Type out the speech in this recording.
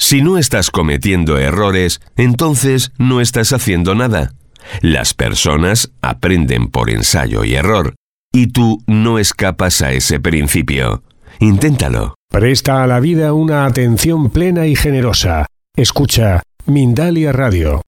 Si no estás cometiendo errores, entonces no estás haciendo nada. Las personas aprenden por ensayo y error, y tú no escapas a ese principio. Inténtalo. Presta a la vida una atención plena y generosa. Escucha Mindalia Radio.